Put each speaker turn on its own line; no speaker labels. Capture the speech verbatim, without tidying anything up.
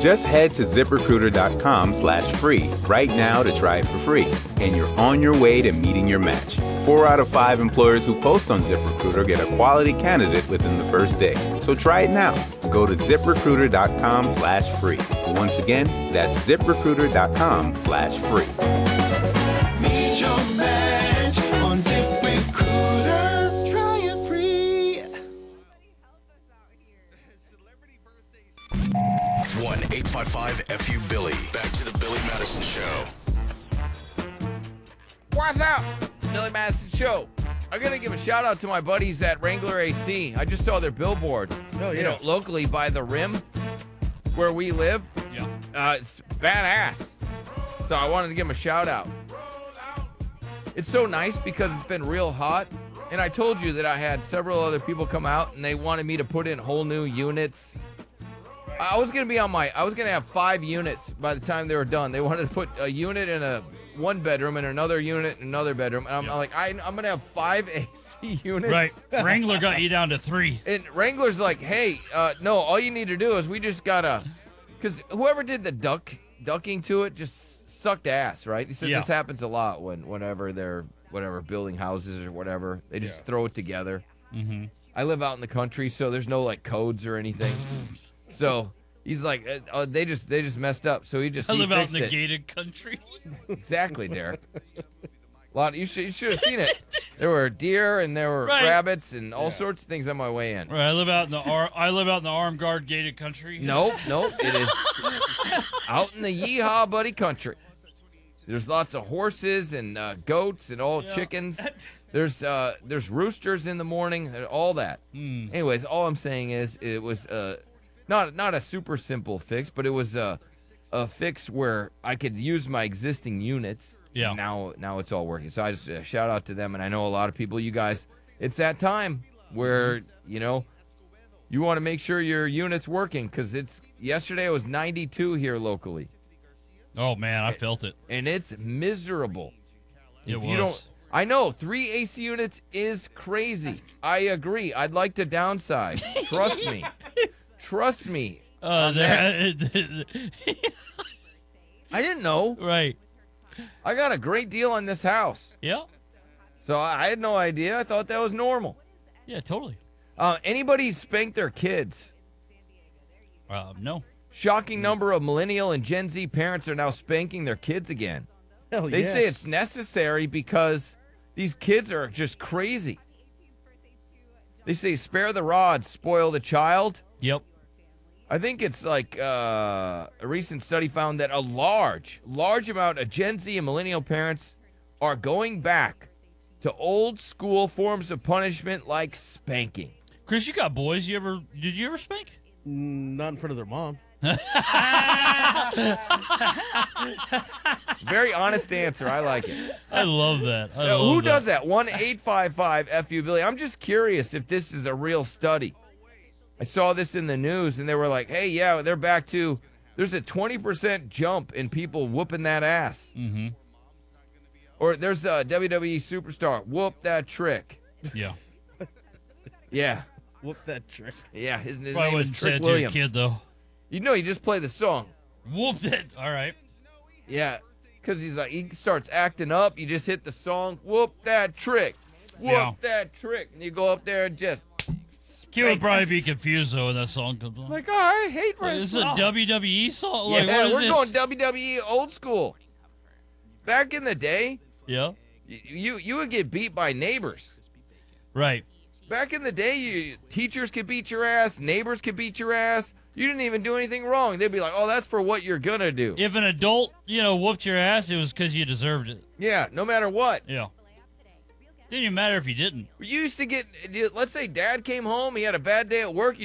Just head to ZipRecruiter.com slash free right now to try it for free, and you're on your way to meeting your match. Four out of five employers who post on ZipRecruiter get a quality candidate within the first day. So try it now. Go to ZipRecruiter.com slash free. Once again, that's ZipRecruiter.com slash free.
Meet your match on ZipRecruiter. Try it free.
one eight five five F U Billy. Back to the Billy Madison Show.
What's up? Billy Madison Show. I'm going to give a shout out to my buddies at Wrangler A C. I just saw their billboard.
Oh, yeah.
You know, locally by the Rim, where we live.
Yeah.
Uh, it's badass. So I wanted to give them a shout out. It's so nice because it's been real hot. And I told you that I had several other people come out and they wanted me to put in whole new units. I was going to be on my, I was going to have five units by the time they were done. They wanted to put a unit in a one bedroom and another unit in another bedroom. And I'm,
Yeah.
I'm like, I, I'm going to have five A C units.
Right. Wrangler got you down to three.
And Wrangler's like, hey, uh, no, all you need to do is we just got to, because whoever did the duck ducking to it just sucked ass, right? He said
Yeah.
this happens a lot when whenever they're, whatever, building houses or whatever. They just
Yeah.
throw it together.
Mm-hmm.
I live out in the country, so there's no, like, codes or anything. So he's like, uh, uh, they just they just messed up. So he just
I
he
live out in
fixed
the
it.
gated country.
Exactly, Derek. A lot. You should you should have seen it. There were deer and there were
Right.
rabbits and all sorts of things on my way in.
Right, I live out in the ar- I live out in the armed guard gated country.
Nope, nope. It is out in the yeehaw buddy country. There's lots of horses and uh, goats and all
Yeah.
chickens. There's uh, there's roosters in the morning, and all that.
Mm.
Anyways, all I'm saying is it was uh, not not a super simple fix, but it was a a fix where I could use my existing units.
Yeah.
Now now it's all working. So I just uh, shout out to them, and I know a lot of people, you guys. It's that time where you know you want to make sure your unit's working because it's yesterday it was ninety-two here locally,
Oh man, I felt it.
and it's miserable.
It
If
was.
you don't, I know three A C units is crazy. I agree. I'd like to downsize. Trust me. Trust me.
uh,
on
that,
I didn't know.
right.
I got a great deal on this house.
Yeah.
So I I had no idea. I thought that was normal.
Yeah, totally.
Uh, anybody spank their kids?
Um, no.
Shocking number of millennial and Gen Z parents are now spanking their kids again.
Hell
They
yes.
say it's necessary because these kids are just crazy. They say spare the rod, spoil the child.
Yep.
I think it's like uh, a recent study found that a large, large amount of Gen Z and millennial parents are going back to old school forms of punishment like spanking.
Chris, you got boys. You ever did you ever spank?
Mm, not in front of their mom.
Very honest answer. I like it.
I love that. I
Uh,
love
who
that.
does that? one eight five five F U Billy. I'm just curious if this is a real study. I saw this in the news and they were like, hey, yeah, they're back to, there's a twenty percent jump in people whooping that ass.
Mm-hmm.
Or there's a W W E superstar, whoop that trick.
Yeah.
Yeah,
Whoop that trick.
yeah, his, his
Probably
name is
wouldn't say
Trick
it to your
Williams.
kid though.
You know, you just play the song.
Whooped it. All right.
Yeah, because he's like, he starts acting up. You just hit the song, whoop that trick, whoop
Yeah.
that trick. And you go up there and just,
Kid would probably be confused though when that song comes on.
like, oh, I hate
This is a
wrestling.
W W E song.
Yeah,
Like, what is
we're
this?
going W W E old school. Back in the day,
Yeah.
y- you you would get beat by neighbors.
Right.
Back in the day, you, teachers could beat your ass, neighbors could beat your ass. You didn't even do anything wrong. They'd be like, oh, that's for what you're going to do.
If an adult, you know, whooped your ass, it was because you deserved it.
Yeah, no matter what.
Yeah. Didn't even matter if you didn't.
You used to get, let's say dad came home, he had a bad day at work,